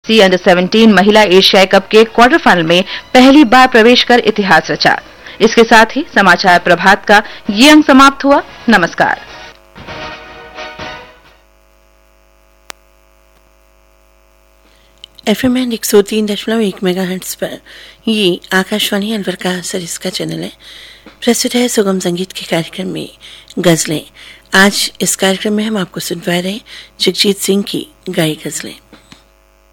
सी under-17 महिला एशियाई cup के क्वार्टर फाइनल में पहली बार प्रवेश कर इतिहास रचा। इसके साथ ही समाचार प्रभात का ये अंक समाप्त हुआ। नमस्कार। FM 103.1 मेगाहर्ट्ज पर ये आकाशवाणी अलवर का सरिस्का चैनल है। प्रस्तुत है सुगम संगीत के कार्यक्रम में गजलें। आज इस कार्यक्रम में हम आपको सुनवा रहे हैं जगजीत सिंह की गाई गजलें।